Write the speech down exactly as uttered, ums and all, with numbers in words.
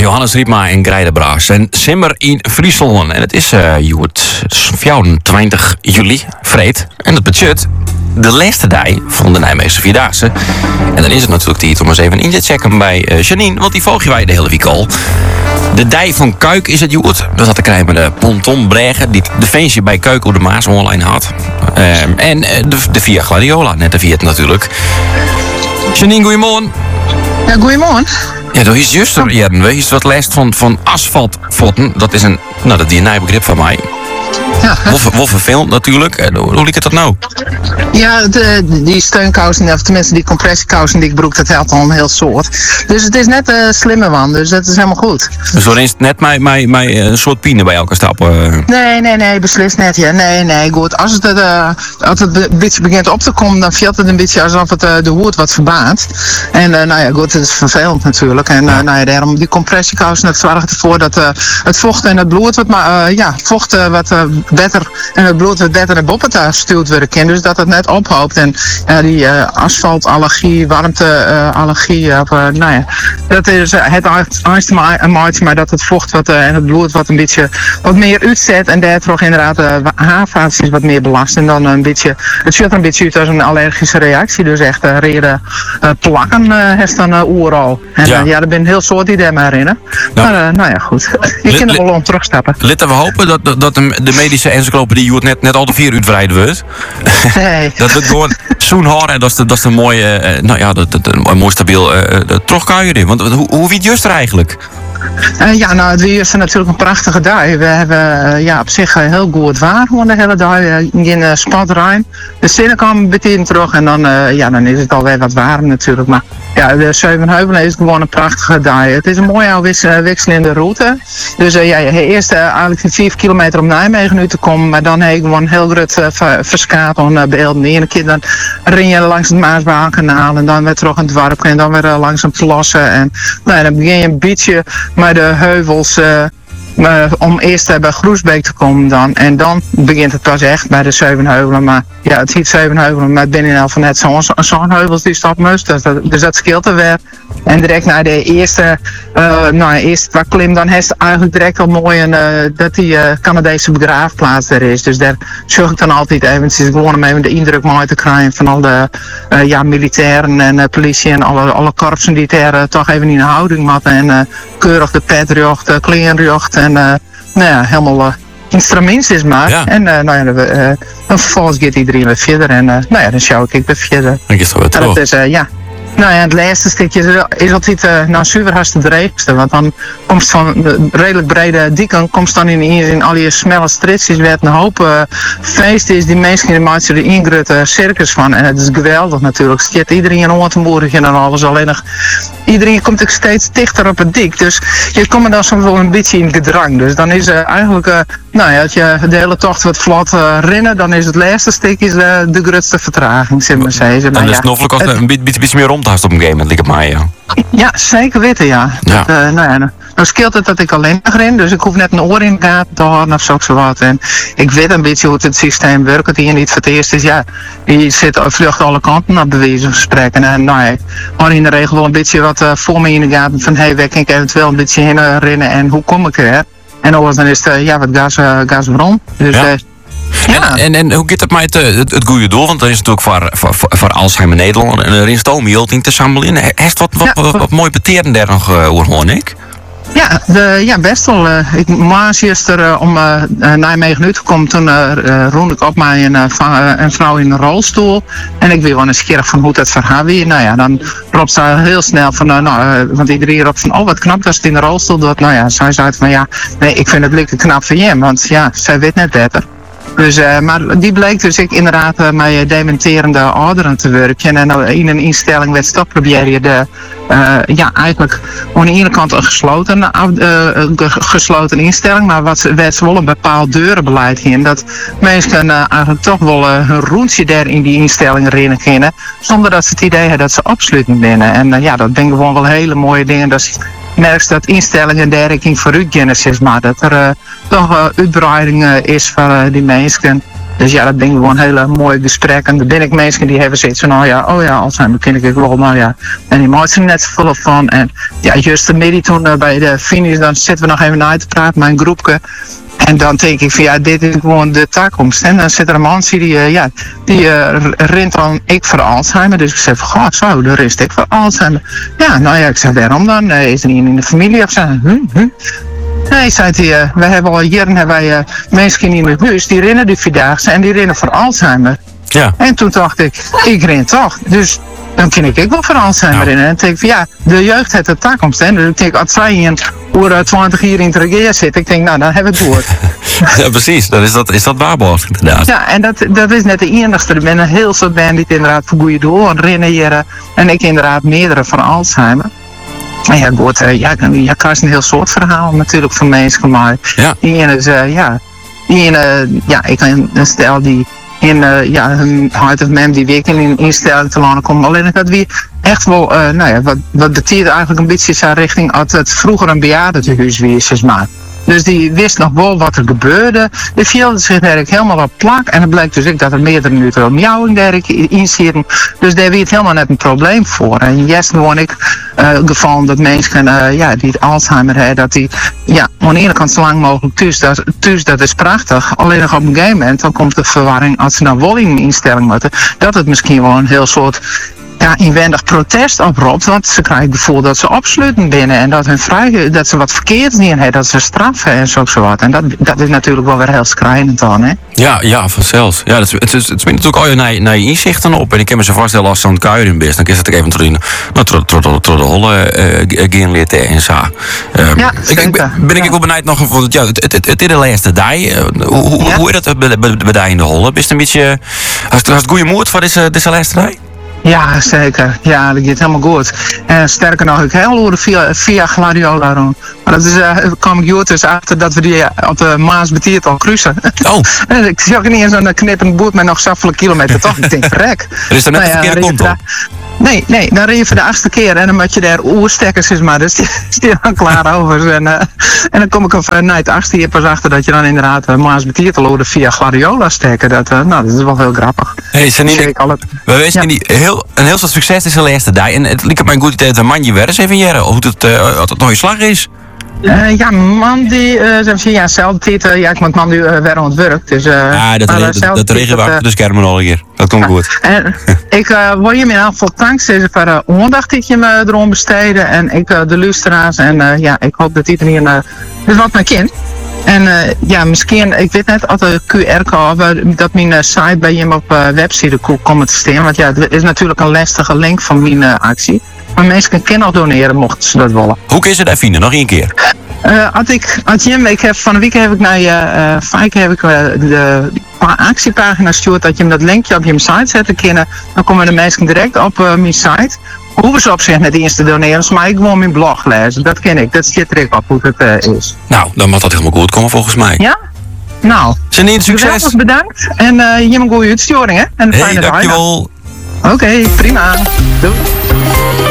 Johannes Riepma in Grijdenbraas en Simmer in Friesland. En het is uh, vierentwintig juli, vreed. En dat betekent de laatste dag van de Nijmeegse Vierdaagse. En dan is het natuurlijk tijd om eens even in te checken bij uh, Janine, want die volg je wij de hele week al. De dij van Kuik is het joet. Dat had te krijgen met de ponton Bregen, die de feestje bij Kuik op de Maas online had. Uh, en uh, de, de Via Gladiola, net de Viet natuurlijk. Janine, goeiemorgen. Ja, goeiemorgen. Ja, dat is juist er, ja, we is wat lijst van, van asfaltvotten. Dat is een, nou, dat is een begrip van mij. Ja. Wel vervelend natuurlijk. Hoe liep het dat nou? Ja, de, die steunkousen, of tenminste die compressiekousen die ik broek, dat helpt al een heel soort. Dus het is net een uh, slimme van, dus dat is helemaal goed. Dus dan is het net mij, mij, mij een soort piene bij elke stap? Uh... Nee, nee, nee, beslist net. Ja. Nee, nee, goed. Als het, uh, als het een beetje begint op te komen, dan valt het een beetje alsof het uh, de hoed wat verbaat. En uh, nou ja, goed, het is vervelend natuurlijk. En uh, nou ja, daarom die compressiekousen, dat zorgt ervoor dat uh, het vocht en het bloed wat, maar uh, ja, vocht uh, wat uh, beter en het bloed wat beter naar boven gestuurd worden kan. Dus dat het net ophoopt. En uh, die uh, asfaltallergie, warmteallergie, uh, uh, nou ja, dat is uh, het angst maar dat het vocht wat, uh, en het bloed wat een beetje wat meer uitzet en daardoor inderdaad uh, haarvaatjes is wat meer belast. En dan een beetje, het ziet er een beetje uit als een allergische reactie. Dus echt uh, reden uh, plakken uh, heeft dan uh, overal. En ja, uh, ja er zijn heel soort die daar maar in. Nou, maar uh, nou ja, goed. Je kan er wel om terugstappen. Laten we hopen dat, dat, dat de, de medische encyclopedie net, net al de vier uitbreid wordt. Nee. Dat wordt gewoon zo'n haar en dat is de, dat is de mooie, uh, nou ja, dat, dat, een mooi stabiel uh, terugkuieren. Want hoe, hoe wie het juist er eigenlijk? Uh, ja, nou, het weer is natuurlijk een prachtige dag. We hebben uh, ja, op zich uh, heel goed waar gewoon de hele dag. Uh, in uh, spatruim. De zinnen komen meteen terug en dan, uh, ja, dan is het alweer wat warm natuurlijk. Maar ja, de Zevenheuvelen is gewoon een prachtige dag. Het is een mooie wis, uh, wisselende route. Dus uh, ja, je eerst uh, eigenlijk vijf kilometer om Nijmegen nu te komen. Maar dan heb je gewoon heel groot uh, verskaat aan uh, beelden. De ene keer dan ren je langs het Maasbaankanaal en dan weer terug in het dorp en dan weer uh, langs een plassen. En nou, ja, dan begin je een beetje maar de heuvels uh, uh, om eerst uh, bij Groesbeek te komen dan. En dan begint het pas echt bij de Zevenheuvelen. Maar ja, het heet Zevenheuvelen, maar het binnen al van net zo'n zo'n heuvels die stap moest. Dus dat, dus dat scheelt er weer. En direct naar de eerste, uh, nou eerst waar klim dan heeft eigenlijk direct al mooi een, uh, dat die uh, Canadese begraafplaats er is. Dus daar zorg ik dan altijd eventjes gewoon om even de indruk mooi te krijgen van al de uh, ja, militairen en uh, politie en alle, alle korpsen die daar uh, toch even in de houding matten. En uh, keurig de petjocht, de kleinjocht en uh, nou ja, helemaal uh, instrument is maar. Ja. En uh, nou ja, uh, dan vervolgens gaat iedereen weer verder en uh, nou ja, dan schouw ik weer verder. Ik is weer terug. Dat is, uh, ja. Nou ja, het laatste stukje is altijd uh, nou super haast het dreigste. Want dan komt van de redelijk brede dieken, komt dan in, in al die smalle stritjes werd een hoop uh, feesten is die mensen in de de ingrutte circus van. En het is geweldig natuurlijk. Zit iedereen een oortenboerig en alles alleen nog. Iedereen komt ook steeds dichter op het dik. Dus je komt dan soms wel een beetje in gedrang. Dus dan is uh, eigenlijk, uh, nou ja, als je de hele tocht wat vlot uh, rennen, dan is het laatste stukje uh, de grootste vertraging, zeg maar zeggen. Dan is het nog wel een beetje, beetje meer rond op een game moment, lijkt het mij, ja. Ja, zeker weten, ja. ja. Dat, uh, nou ja, nou scheelt het dat ik alleen nog ren, dus ik hoef net een oor in de gaten te houden of zo, zo wat. En ik weet een beetje hoe het systeem werkt, dat hier niet voor het eerst is, ja, die zit vlucht alle kanten op bewezen gesprekken. En nou ja, ik hoor in de regel wel een beetje wat uh, voor me in de gaten van, hé, hey, waar kan ik eventueel een beetje heen uh, rennen en hoe kom ik er? En anders dan is het, uh, ja, wat gas, uh, gas bron. Dus, ja. Uh, Ja. En, en, en hoe gaat het met het, het, het goede doel? Want dat is natuurlijk voor, voor, voor, voor Alzheimer Nederland en erin stoomhield te samen. Heeft wat, wat, ja. wat, wat mooi beteren daar nog uh, over, hoor ik? Ja, de, ja, best wel. Uh, ik maas er uh, om uh, Nijmegen uit te komen. Toen uh, uh, roende ik op mij een, uh, een vrouw in een rolstoel. En ik wil wel eens keer van hoe dat voor haar weer. Nou ja, dan roept ze heel snel van, uh, nou, uh, want iedereen roept van, oh wat knap dat ze het in de rolstoel doet. Nou ja, zij zei van, ja, nee, ik vind het lekker knap van je, want ja, zij weet net beter. Dus, uh, maar die bleek dus ik inderdaad uh, met dementerende ouderen te werken. En uh, in een instelling werd toch probeer je de, uh, ja, eigenlijk aan de ene kant een gesloten, uh, gesloten instelling, maar wat werd wel een bepaald deurenbeleid in. Dat mensen uh, eigenlijk toch wel uh, hun roentje daar in die instelling rennen kunnen, zonder dat ze het idee hebben dat ze absoluut binnen. En uh, ja, dat denk ik gewoon wel hele mooie dingen. Dat is, merk dat instellingen dergelijke vooruit gaan, zeg maar. Dat er uh, toch uh, uitbreiding uh, is van uh, die mensen. Dus ja, dat ben ik gewoon hele mooie gesprekken. Dan ben ik mensen die hebben zoiets van, oh ja, oh ja, Alzheimer ken ik wel, maar ja. En die maakt er net zoveel van. En ja, juist de middag toen uh, bij de finish, dan zitten we nog even na te praten, mijn groepje. En dan denk ik van ja, dit is gewoon de toekomst. En dan zit er een man die, uh, ja, die uh, rent dan ik voor Alzheimer. Dus ik zeg van, goh, zo, de rest ik voor Alzheimer. Ja, nou ja, ik zeg, waarom dan? Uh, is er niet in de familie of zo? Huh, huh? Nee, zei hij, uh, we hebben al jaren hebben wij uh, mensen in het huis die rennen die vierdaagse en die rennen voor Alzheimer. Ja. En toen dacht ik, ik ren toch. Dus dan ken ik ook wel voor Alzheimer Nou. in. En dan denk ik van ja, de jeugd heeft de toekomst. En dan denk ik, als zij in oer twintig jaar in het regeer zit, ik denk, nou, dan hebben we het woord. Ja, precies. Dan is dat, is dat waarborgd, inderdaad. Ja, en dat, dat is net de enigste. Er zijn een heel soort band die het inderdaad voor goede doel rennen hier. En ik inderdaad meerdere van Alzheimer. En ja, goed, uh, ja, ja, krijgt een heel soort verhaal natuurlijk van mensen, maar Ja. die ene is, uh, ja, die ene, ja, ik ken een stel die in, uh, ja, een hart of man die weer in een instelling te landen komt. Alleen dat we echt wel, uh, nou ja, wat, wat betekent eigenlijk een beetje zijn richting uit het vroeger een bejaardentehuis was, zeg maar. Dus die wist nog wel wat er gebeurde. Die viel zich daar helemaal op plak. En het bleek dus ook dat er meerdere neutrale miauwing daar in zitten. Dus daar werd helemaal net een probleem voor. En yes, gewoon ik uh, gevallen dat mensen uh, ja, die het Alzheimer hebben, dat die ja, aan de ene kant zo lang mogelijk thuis, dat, thuis, dat is prachtig. Alleen nog op een gegeven moment, dan komt de verwarring als ze naar wel in een instelling moeten, dat het misschien wel een heel soort ja, inwendig protest oproept, want ze krijgen het gevoel dat ze opsluiten binnen en dat hun vrij, dat ze wat verkeerd niet hebben, dat ze straffen en zo, zo wat. En dat, dat is natuurlijk wel weer heel schrijnend dan, hè? Ja, ja, vanzelfs. Ja, dat is, het is, het is natuurlijk al je naar, naar je inzichten op. En ik kan me zo voorstellen als ze aan het kuieren bent, dan is het even terug nou, door de holle uh, gaan litten en zo. Um, Ja, ik, ik ben, ben ik ja. wel benieuwd nog, want ja, het, het, het, het is de laatste dag. Uh, hoe, hoe, Ja. hoe is dat bij, bij, bij die in de holle? Ben je een beetje, hast je goede moed voor deze, deze laatste dag? Ja, zeker. Ja, dat gaat helemaal goed. En sterker nog, ik heel hoorde via, via Gladiola rond. Maar dat is, uh, kwam ik jood dus achter dat we die uh, op de Maas betiert al cruisen. Oh, En ik zie ook niet eens een knippend boot met nog zoveel kilometer toch. Ik denk, verrek. er is er net Nou een ja, verkeerde dan kont reed je op. daar- Nee, nee, dan reed je voor de achtste keer en dan moet je daar oerstekkers is maar, dus die, die dan klaar over. En, uh, en dan kom ik op uh, na het achtste keer pas achter dat je dan inderdaad uh, Maas betiert al hoorde via Gladiola stekken. Dat, uh, nou, dat is wel heel grappig. Hey, Sanine, Check al het- we wensen Ja. jullie heel, een heel veel succes deze laatste dag. En het lijkt mij goed dat een manje weer eens even jaren. Hoe het, uh, het nog je slag is. Uh, ja, man die, uh, ze ja, zelfde titel, ja, ik moet man die uh, weer aan het werk, dus... Uh, Ah, dat, maar, uh, dat, zelfde dat regelen we titel, achter de schermen al hier. Dat komt goed. En ik uh, wil je in ieder geval dankzij voor de aandacht die je me erom besteden en ik uh, de luisteraars en uh, ja, ik hoop dat iedereen uh, dus wat mijn kind. En uh, ja, misschien, ik weet net, als de Q R-code, dat mijn uh, site bij je op uh, website komt te staan, want ja, het is natuurlijk een lastige link van mijn uh, actie. Maar mensen kunnen nog doneren, mochten ze dat willen. Hoe kun je ze daar vinden? Nog één keer. Uh, had ik, had Jim, ik heb, van de week heb ik naar je, uh, vaak heb ik uh, de pa- actiepagina gestuurd dat je hem dat linkje op je site zetten kunnen. Dan komen de mensen direct op uh, mijn site. Hoeven ze op zich net eens te doneren, maar ik gewoon mijn blog lezen. Dat ken ik, dat zit er ook op hoe het uh, is. Nou, dan moet dat helemaal goed komen volgens mij. Ja? Nou, Janine, succes. geweldig bedankt. En uh, Jim, een goede uitsturing, hè? En een Hey, fijne dag. dankjewel. Oké, prima. Doei.